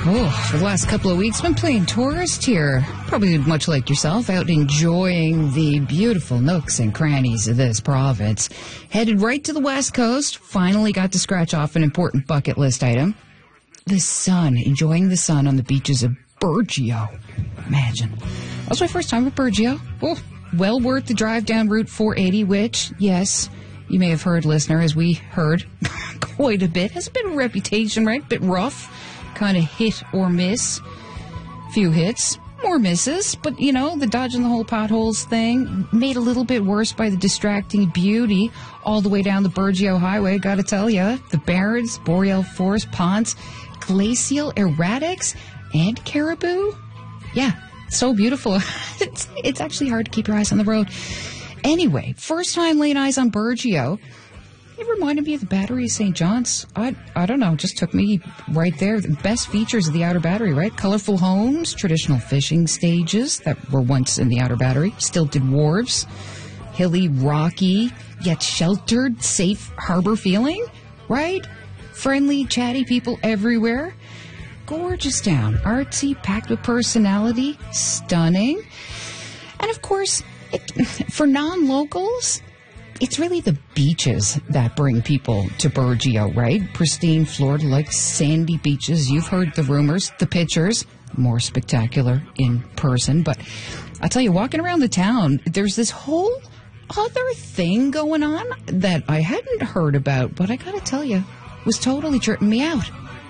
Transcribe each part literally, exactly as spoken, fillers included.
Oh, for the last couple of weeks, been playing tourist here. Probably much like yourself, out enjoying the beautiful nooks and crannies of this province. Headed right to the west coast. Finally got to scratch off an important bucket list item. The sun. Enjoying the sun on the beaches of Burgeo. Imagine. That was my first time at Burgeo. Oh, well worth the drive down Route four eighty, which, yes, you may have heard, listener, as we heard quite a bit. Has a bit of a reputation, right? Bit rough. Kind of hit or miss. Few hits, more misses. But, you know, the dodging the whole potholes thing made a little bit worse by the distracting beauty all the way down the Burgeo Highway. Gotta tell ya, the Barrens, Boreal Forest Ponds, Glacial Erratics, and Caribou. Yeah, so beautiful. it's, it's actually hard to keep your eyes on the road. Anyway, first time laying eyes on Burgeo. It reminded me of the Battery of Saint John's. I I don't know, just took me right there. The best features of the Outer Battery, right? Colorful homes, traditional fishing stages that were once in the Outer Battery, stilted wharves, hilly, rocky, yet sheltered, safe harbor feeling, right? Friendly, chatty people everywhere. Gorgeous town. Artsy, packed with personality, stunning. And of course, it, for non-locals, it's really the beaches that bring people to Burgeo, right? Pristine Florida-like sandy beaches. You've heard the rumors, the pictures. More spectacular in person. But I'll tell you, walking around the town, there's this whole other thing going on that I hadn't heard about, but I gotta tell you, was totally tripping me out.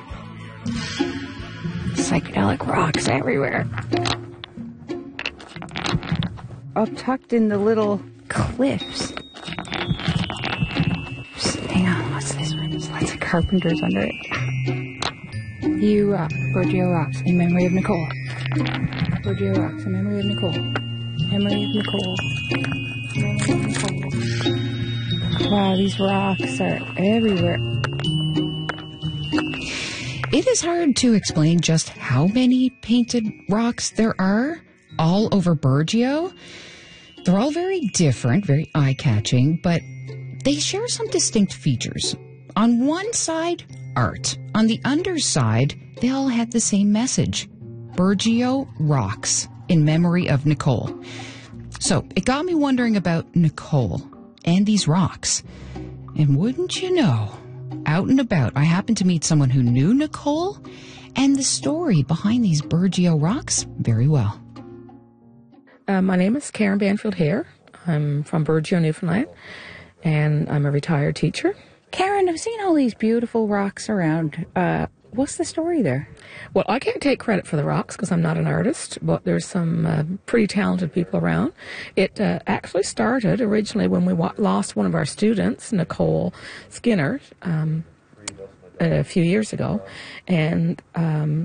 Psychedelic rocks everywhere. Up tucked in the little cliffs. Hang on, what's this one? There's lots of carpenters under it. You rock, Burgeo rocks, in memory of Nicole. Burgeo rocks, in memory of Nicole. Memory of Nicole. Memory of Nicole. Wow, these rocks are everywhere. It is hard to explain just how many painted rocks there are all over Burgeo. They're all very different, very eye-catching, but they share some distinct features. On one side, art. On the underside, they all had the same message. Burgeo rocks, in memory of Nicole. So, it got me wondering about Nicole and these rocks. And wouldn't you know, out and about, I happened to meet someone who knew Nicole and the story behind these Burgeo rocks very well. Uh, my name is Karen Banfield Hare. I'm from Burgeo, Newfoundland, and I'm a retired teacher. Karen, I've seen all these beautiful rocks around. Uh, what's the story there? Well, I can't take credit for the rocks because I'm not an artist, but there's some uh, pretty talented people around. It uh, actually started originally when we wa- lost one of our students, Nicole Skinner, um, a few years ago, and um,